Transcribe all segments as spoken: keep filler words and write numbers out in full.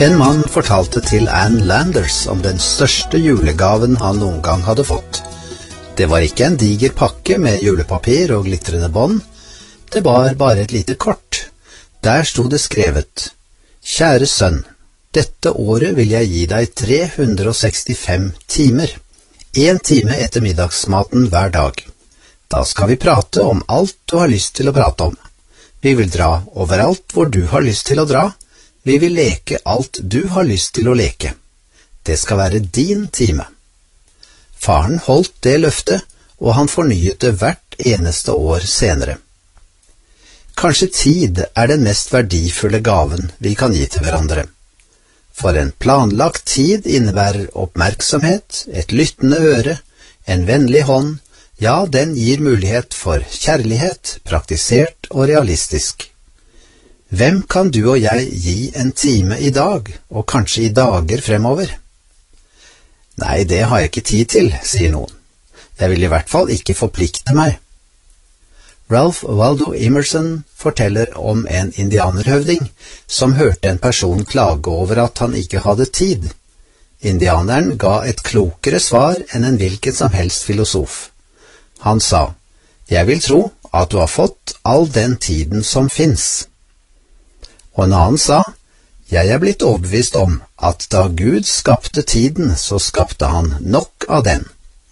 En mann fortalte til Ann Landers om den største julegaven han noen gang hadde fått. Det var ikke en diger pakke med julepapir og glitrende bånd. Det var bare et lite kort. Der stod det skrevet: Kjære sønn, dette året vil jeg gi deg tre hundre og sekstifem timer. En time etter middagsmaten hver dag. Da skal vi prate om alt du har lyst til å prate om. Vi vil dra overalt hvor du har lyst til å dra. Vi vil leke alt du har lyst til å leke. Det skal være din time. Faren holdt det løftet, og han fornyet det hvert eneste år senere. Kanskje tid er den mest verdifulle gaven vi kan gi til hverandre. For en planlagt tid innebærer oppmerksomhet, et lyttende øre, en vennlig hånd, ja, den gir mulighet for kjærlighet, praktisert og realistisk. Hvem kan du og jeg gi en time i dag, og kanskje i dager fremover? Nei, det har jeg ikke tid til, sier noen. Jeg vil i hvert fall ikke forplikte meg. Ralph Waldo Emerson forteller om en indianerhøvding som hørte en person klage over at han ikke hadde tid. Indianeren ga et klokere svar enn en hvilken som helst filosof. Han sa, «Jeg vil tro at du har fått all den tiden som finnes.» Og en annen sa, «Jeg er blitt overbevist om at da Gud skapte tiden, så skapte han nok av den.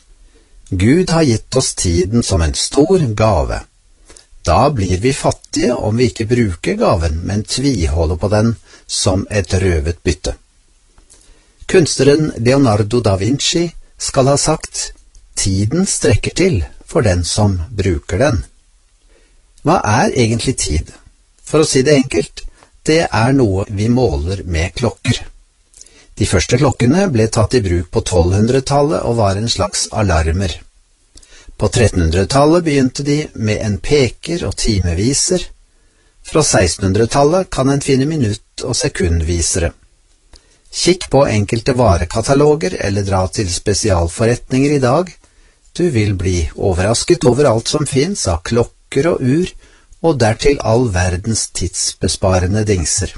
Gud har gitt oss tiden som en stor gave. Da blir vi fattige om vi ikke bruker gaven, men tviholder på den som et røvet bytte.» Kunstneren Leonardo da Vinci skal ha sagt, «Tiden strekker til for den som bruker den.» Hva er egentlig tid? For å si det enkelt, det er noe vi måler med klokker. De første klokkene ble tatt i bruk på tolvhundretallet og var en slags alarmer. På trettenhundretallet begynte de med en peker og timeviser. Fra sekstenhundretallet kan en finne minutt- og sekundvisere. Kikk på enkelte varekataloger eller dra til spesialforretninger i dag. Du vil bli overrasket over alt som finnes av klokker og ur, og dertil all verdens tidsbesparende dingser.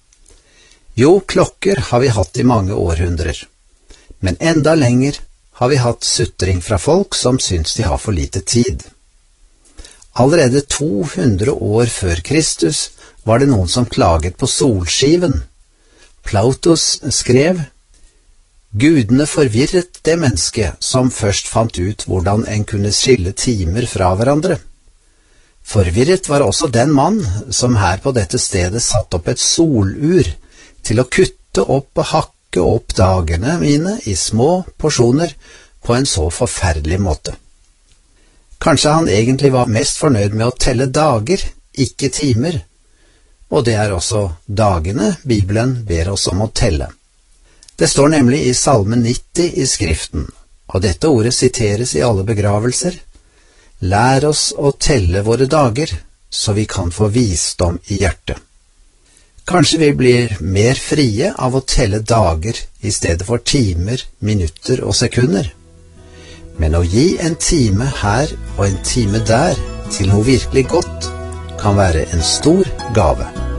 Jo, klokker har vi hatt i mange århundrer, men enda lenger har vi hatt sutring fra folk som syns de har for lite tid. Allerede to hundre år før Kristus var det noen som klaget på solskiven. Plautus skrev, «Gudene forvirret det mennesket som først fant ut hvordan en kunne skille timer fra hverandre. Forvirret var også den mann som her på dette stedet satt opp et solur til å kutte opp og hakke opp dagene mine i små porsjoner på en så forferdelig måte. Kanskje han egentlig var mest fornøyd med å telle dager, ikke timer, og det er også dagene Bibelen ber oss om å telle. Det står nemlig i Salme nitti i Skriften, og dette ordet siteres i alle begravelser. Lær oss å telle våre dager, så vi kan få visdom i hjertet. Kanskje vi blir mer frie av å telle dager i stedet for timer, minutter og sekunder. Men å gi en time her og en time der til noe virkelig godt kan være en stor gave.